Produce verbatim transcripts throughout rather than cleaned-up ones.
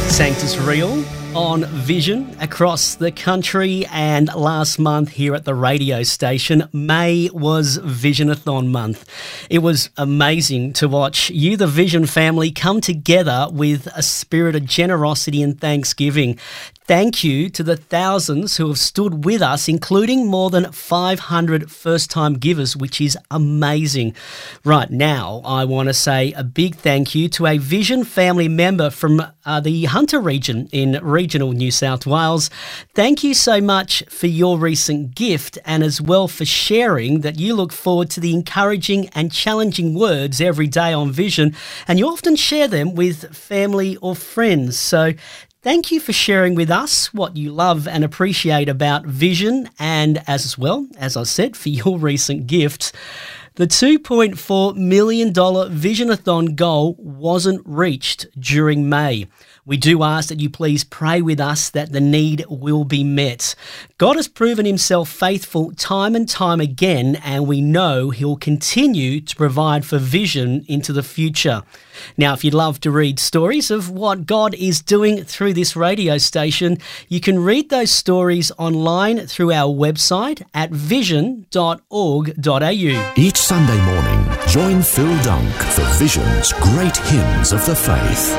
Sanctus Real on Vision across the country, and last month here at the radio station, May was Visionathon month. It was amazing to watch you, the Vision family, come together with a spirit of generosity and thanksgiving. Thank you to the thousands who have stood with us, including more than five hundred first-time givers, which is amazing. Right now, I want to say a big thank you to a Vision family member from uh, the Hunter region in regional New South Wales. Thank you so much for your recent gift, and as well for sharing that you look forward to the encouraging and challenging words every day on Vision, and you often share them with family or friends. So thank you for sharing with us what you love and appreciate about Vision, and as well, as I said, for your recent gifts. The two point four million dollars Visionathon goal wasn't reached during May. We do ask that you please pray with us that the need will be met. God has proven himself faithful time and time again, and we know he'll continue to provide for Vision into the future. Now, if you'd love to read stories of what God is doing through this radio station, you can read those stories online through our website at vision dot org dot a u. Each Sunday morning, join Phil Dunk for Vision's Great Hymns of the Faith.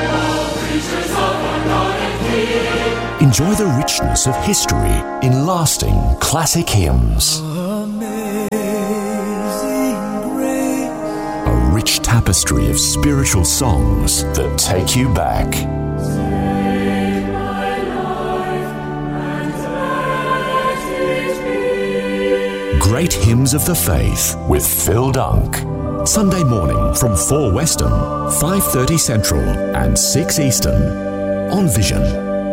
Enjoy the richness of history in lasting classic hymns. A rich tapestry of spiritual songs that take you back. Great Hymns of the Faith with Phil Dunk. Sunday morning from four Western, five thirty Central and six Eastern on Vision.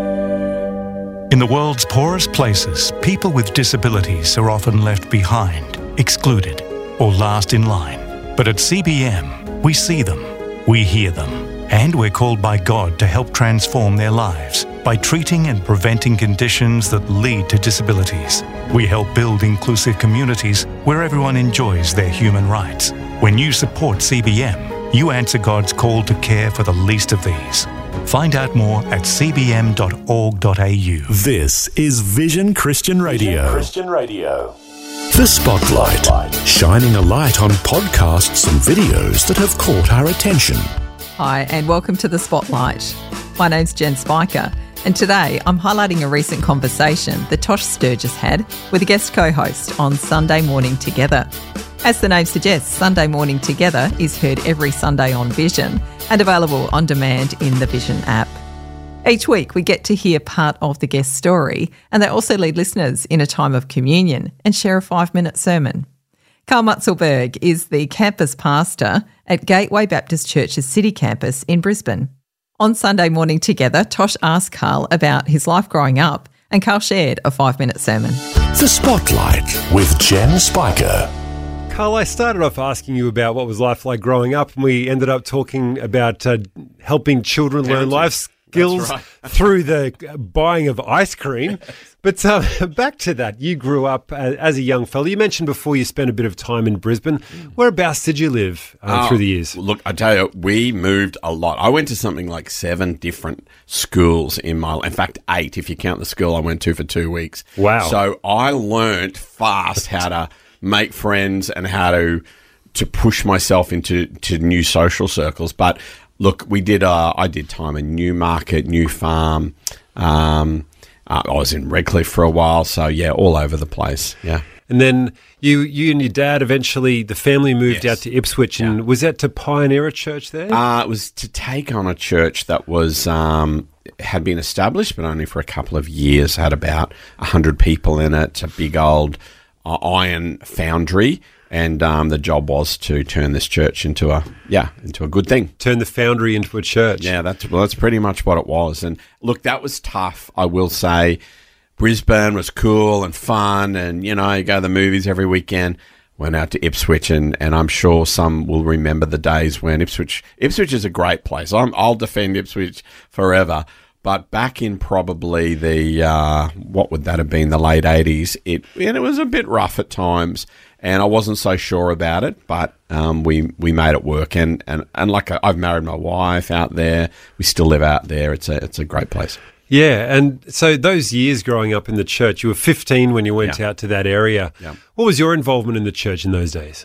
In the world's poorest places, people with disabilities are often left behind, excluded, or last in line. But at C B M, we see them, we hear them, and we're called by God to help transform their lives by treating and preventing conditions that lead to disabilities. We help build inclusive communities where everyone enjoys their human rights. When you support C B M, you answer God's call to care for the least of these. Find out more at c b m dot org dot a u. This is Vision Christian Radio. Vision Christian Radio. The Spotlight, shining a light on podcasts and videos that have caught our attention. Hi, and welcome to The Spotlight. My name's Jen Spiker, and today I'm highlighting a recent conversation that Tosh Sturgis had with a guest co-host on Sunday Morning Together. As the name suggests, Sunday Morning Together is heard every Sunday on Vision and available on demand in the Vision app. Each week we get to hear part of the guest story, and they also lead listeners in a time of communion and share a five-minute sermon. Carl Mutzelberg is the campus pastor at Gateway Baptist Church's City Campus in Brisbane. On Sunday Morning Together, Tosh asked Carl about his life growing up, and Carl shared a five-minute sermon. The Spotlight with Jen Spiker. Carl, I started off asking you about what was life like growing up, and we ended up talking about uh, helping children Parenting. learn life skills right. through the buying of ice cream. But uh, back to that, you grew up uh, as a young fella. You mentioned before you spent a bit of time in Brisbane. Whereabouts did you live uh, Oh, through the years? Look, I tell you, we moved a lot. I went to something like seven different schools in my, in fact, eight if you count the school I went to for two weeks. Wow. So I learnt fast how to make friends and how to to push myself into to new social circles. But look, we did. Uh, I did time in Newmarket, New Farm. Um, uh, I was in Redcliffe for a while. So yeah, all over the place. Yeah. And then you you and your dad eventually, the family moved Yes. out to Ipswich. And Yeah. was that to pioneer a church there? Uh, it was to take on a church that was um, had been established, but only for a couple of years. Had about a hundred people in it. A big old uh, iron foundry, and um, the job was to turn this church into a yeah into a good thing. Turn the foundry into a church. Yeah, that's well, that's pretty much what it was. And look, that was tough. I will say, Brisbane was cool and fun, and you know, you go to the movies every weekend. Went out to Ipswich, and, and I'm sure some will remember the days when Ipswich Ipswich is a great place. I'm, I'll defend Ipswich forever. But back in probably the, uh, what would that have been, the late eighties, it and it was a bit rough at times. And I wasn't so sure about it, but um, we we made it work. And, and, and like I, I've married my wife out there. We still live out there. It's a it's a great place. Yeah, and so those years growing up in the church, you were fifteen when you went Yeah. out to that area. Yeah. What was your involvement in the church in those days?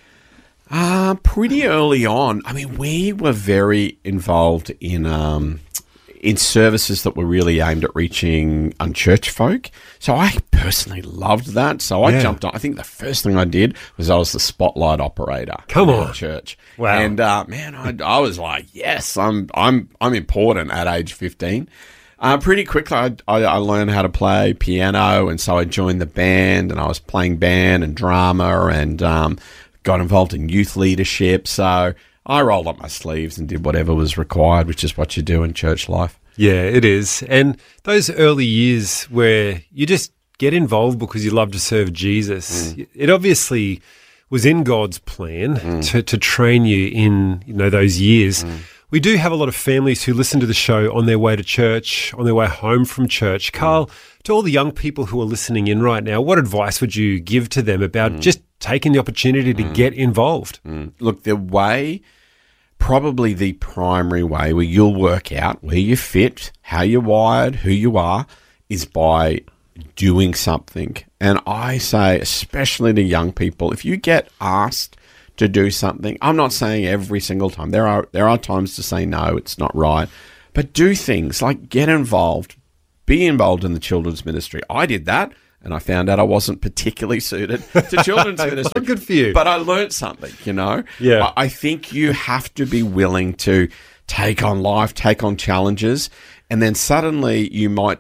Uh, pretty early on. I mean, we were very involved in um, in services that were really aimed at reaching unchurched folk. So I personally loved that. So I Yeah. jumped on. I think the first thing I did was I was the spotlight operator. Come in our on. church. Wow. And uh, man, I, I was like, yes, I'm I'm I'm important at age fifteen. Uh, pretty quickly, I, I, I learned how to play piano, and so I joined the band, and I was playing band and drama, and um, got involved in youth leadership. So I rolled up my sleeves and did whatever was required, which is what you do in church life. Yeah, it is. And those early years where you just get involved because you love to serve Jesus, Mm. it obviously was in God's plan Mm. to, to train you in, you know, those years. We do have a lot of families who listen to the show on their way to church, on their way home from church. Carl, to all the young people who are listening in right now, what advice would you give to them about just taking the opportunity to get involved? Mm. Look, the way, probably the primary way where you'll work out where you fit, how you're wired, who you are, is by doing something. And I say, especially to young people, if you get asked to do something, I'm not saying every single time. There are there are times to say no, it's not right. But do things like get involved, be involved in the children's ministry. I did that, and I found out I wasn't particularly suited to children's ministry. Well, good for you. But I learned something, you know? Yeah. I, I think you have to be willing to take on life, take on challenges, and then suddenly you might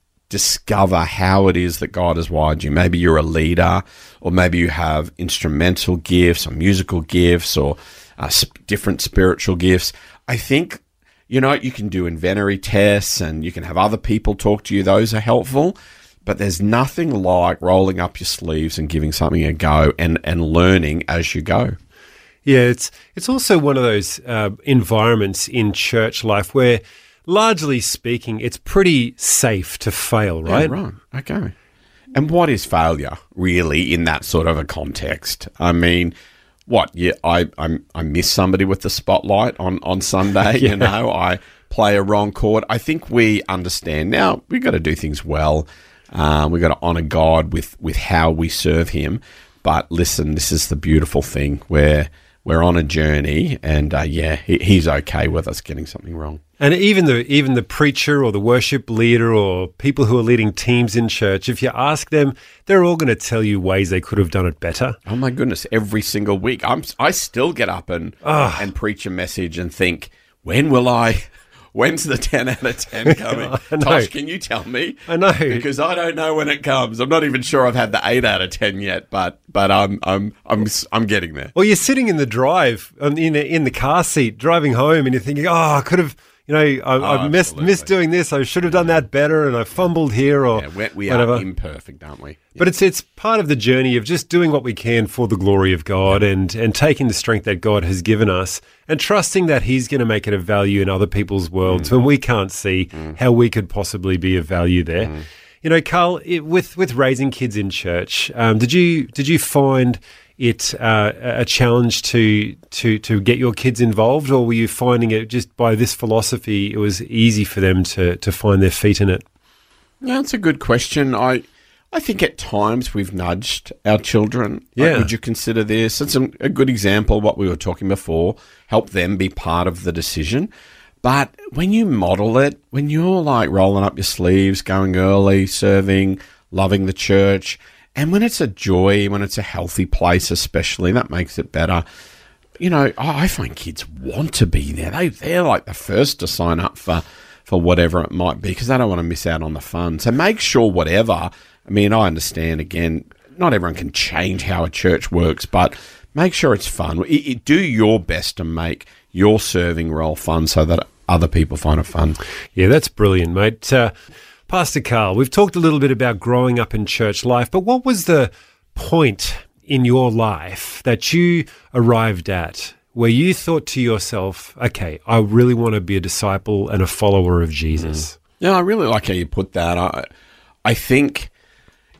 discover how it is that God has wired you. Maybe you're a leader, or maybe you have instrumental gifts or musical gifts or uh, sp- different spiritual gifts. I think, you know, you can do inventory tests and you can have other people talk to you. Those are helpful. But there's nothing like rolling up your sleeves and giving something a go and, and learning as you go. Yeah, it's it's also one of those uh, environments in church life where, largely speaking, it's pretty safe to fail, right? Yeah, right. Okay. And what is failure really in that sort of a context? I mean, what? Yeah, I I, I miss somebody with the spotlight on on Sunday. Yeah. You know, I play a wrong chord. I think we understand now. We've got to do things well. Um, we've got to honour God with with how we serve Him. But listen, this is the beautiful thing where we're on a journey, and uh, yeah, he, He's okay with us getting something wrong. And even the even the preacher or the worship leader or people who are leading teams in church, if you ask them, they're all going to tell you ways they could have done it better. Oh my goodness! Every single week, I'm I still get up and and preach a message and think, when will I? When's the ten out of ten coming? I know. Tosh, can you tell me? I know. Because I don't know when it comes. I'm not even sure I've had the eight out of ten yet, but but I'm I'm I'm I'm getting there. Well, you're sitting in the drive, um, in the, in the car seat, driving home, and you're thinking, "Oh, I could have, you know, I, I missed absolutely. missed doing this. I should have done that better, and I fumbled here, or Yeah, we, we whatever." are imperfect, aren't we? But it's it's part of the journey of just doing what we can for the glory of God, and and taking the strength that God has given us and trusting that He's going to make it of value in other people's worlds when we can't see how we could possibly be of value there. You know, Carl, it, with with raising kids in church, um, did you did you find it uh, a challenge to to to get your kids involved, or were you finding it just by this philosophy it was easy for them to to find their feet in it? Yeah, that's a good question. I I think at times we've nudged our children. Like, Yeah. would you consider this? It's a, a good example of what we were talking before. Help them be part of the decision. But when you model it, when you're like rolling up your sleeves, going early, serving, loving the church, and when it's a joy, when it's a healthy place especially, that makes it better. You know, I I find kids want to be there. They, they're like the first to sign up for, for whatever it might be because they don't want to miss out on the fun. So make sure whatever, I mean, I understand, again, not everyone can change how a church works, but make sure it's fun. It, it, do your best to make your serving role fun so that other people find it fun. Yeah, that's brilliant, mate. Uh, Pastor Carl, we've talked a little bit about growing up in church life, but what was the point in your life that you arrived at where you thought to yourself, okay, I really want to be a disciple and a follower of Jesus? Yeah, I really like how you put that. I, I think,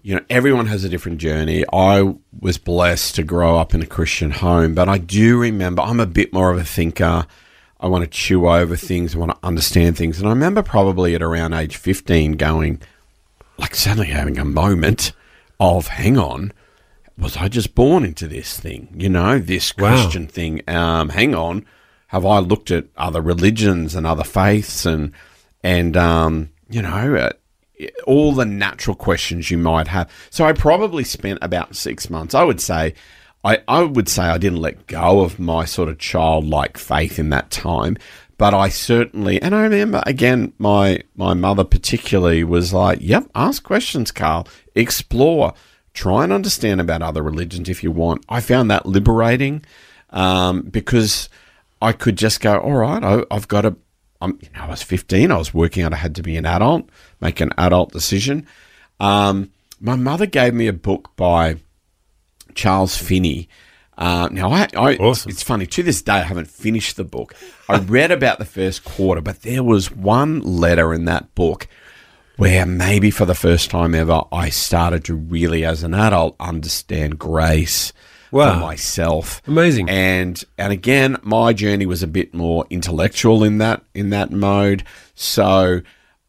you know, everyone has a different journey. I was blessed to grow up in a Christian home, but I do remember I'm a bit more of a thinker. I want to chew over things. I want to understand things. And I remember probably at around age fifteen going, like suddenly having a moment of, hang on, was I just born into this thing? You know, this Wow. Christian thing. Um, hang on, have I looked at other religions and other faiths and, and um, you know, uh, all the natural questions you might have. So I probably spent about six months. I would say, I, I would say I didn't let go of my sort of childlike faith in that time, but I certainly, and I remember again, my my mother particularly was like, "Yep, ask questions, Carl, explore, try and understand about other religions if you want." I found that liberating um, because I could just go, "All right, I, I've got to." Um, you know, I was fifteen. I was working out. I had to be an adult, make an adult decision. Um, my mother gave me a book by Charles Finney. Uh, now, I, I Awesome. it's funny. To this day, I haven't finished the book. I read about the first quarter, but there was one letter in that book where maybe for the first time ever, I started to really, as an adult, understand grace Wow. for myself. Amazing. And and again, my journey was a bit more intellectual in that in that mode. So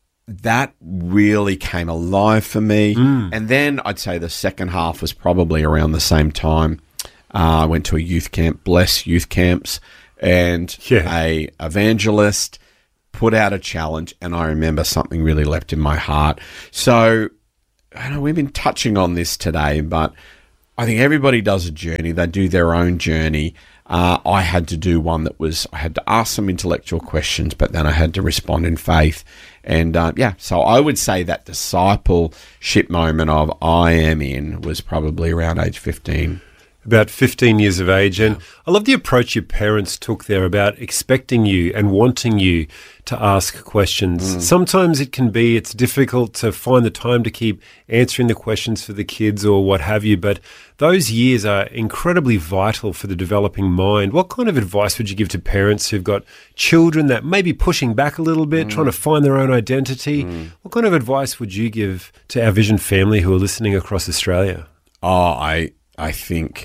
that really came alive for me. Mm. And then I'd say the second half was probably around the same time. Uh, I went to a youth camp, Bless Youth Camps, and Yeah. a evangelist put out a challenge, and I remember something really leapt in my heart. So I know we've been touching on this today, but I think everybody does a journey. They do their own journey. Uh, I had to do one that was, I had to ask some intellectual questions, but then I had to respond in faith. And uh, yeah, so I would say that discipleship moment of I am in was probably around age fifteen. About fifteen years of age. And I love the approach your parents took there about expecting you and wanting you to ask questions. Sometimes it can be, it's difficult to find the time to keep answering the questions for the kids or what have you, but those years are incredibly vital for the developing mind. What kind of advice would you give to parents who've got children that may be pushing back a little bit, trying to find their own identity? What kind of advice would you give to our Vision family who are listening across Australia? Oh, I I think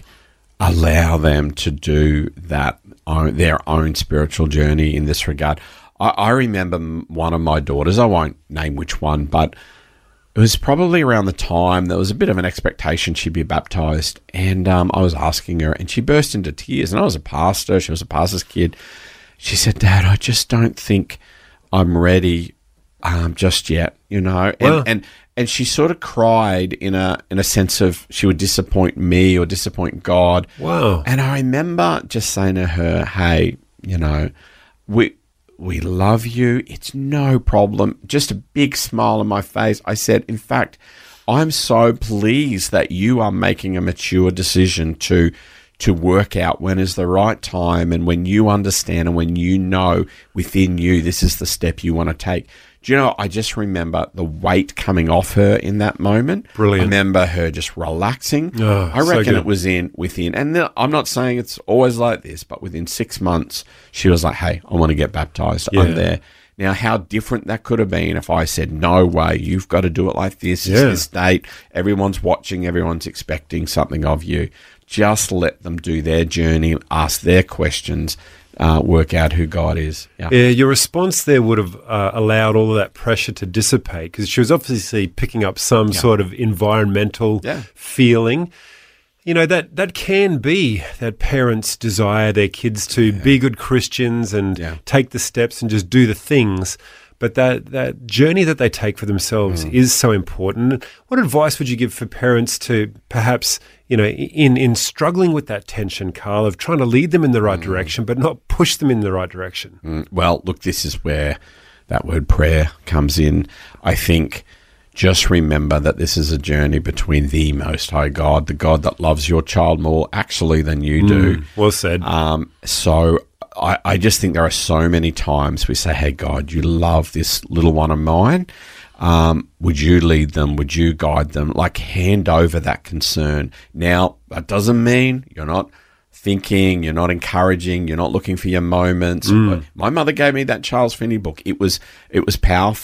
allow them to do that own, their own spiritual journey in this regard. I, I remember one of my daughters, I won't name which one, but it was probably around the time there was a bit of an expectation she'd be baptized, and um, I was asking her, and she burst into tears, and I was a pastor, she was a pastor's kid. She said, "Dad, I just don't think I'm ready um, just yet, you know." And, Wow. and and she sort of cried in a in a sense of she would disappoint me or disappoint God. Wow. And I remember just saying to her, "Hey, you know, we we love you. It's no problem." Just a big smile on my face. I said, "In fact, I'm so pleased that you are making a mature decision to to work out when is the right time and when you understand and when you know within you this is the step you want to take." Do you know, I just remember the weight coming off her in that moment. Brilliant. I remember her just relaxing. Oh, I so reckon good. it was in within, and the- I'm not saying it's always like this, but within six months, she was like, "Hey, I want to get baptized. Yeah. I'm there." Now, how different that could have been if I said, "No way, you've got to do it like this. It's Yeah. this date. Everyone's watching. Everyone's expecting something of you." Just let them do their journey, ask their questions, uh, work out who God is. Yeah. Yeah, your response there would have uh, allowed all of that pressure to dissipate because she was obviously picking up some sort of environmental Yeah. feeling. You know, that, that can be that parents desire their kids to be good Christians and Yeah. take the steps and just do the things. But that, that journey that they take for themselves is so important. What advice would you give for parents to perhaps, you know, in, in struggling with that tension, Carl, of trying to lead them in the right direction, but not push them in the right direction? Mm, Well, look, this is where that word prayer comes in. I think just remember that this is a journey between the Most High God, the God that loves your child more actually than you do. Well said. Um, so I, I just think there are so many times we say, "Hey, God, you love this little one of mine. Um, would you lead them? Would you guide them?" Like, hand over that concern. Now, that doesn't mean you're not thinking, you're not encouraging, you're not looking for your moments. My mother gave me that Charles Finney book. It was it was powerful.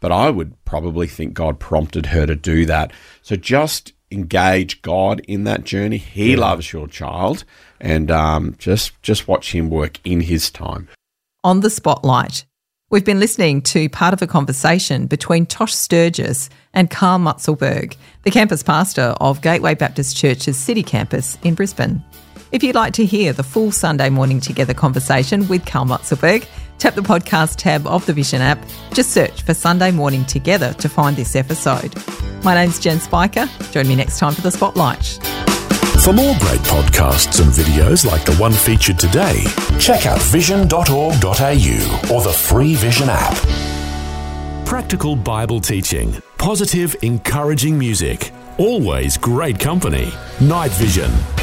but I would probably think God prompted her to do that. So just engage God in that journey. He yeah. loves your child, and um, just just watch him work in his time. On the Spotlight, we've been listening to part of a conversation between Tosh Sturgis and Carl Mutzelberg, the campus pastor of Gateway Baptist Church's City Campus in Brisbane. If you'd like to hear the full Sunday Morning Together conversation with Carl Mutzelberg, tap the podcast tab of the Vision app. Just search for Sunday Morning Together to find this episode. My name's Jen Spiker. Join me next time for the Spotlight. For more great podcasts and videos like the one featured today, check out vision dot org dot a u or the free Vision app. Practical Bible teaching, positive, encouraging music, always great company. Night Vision.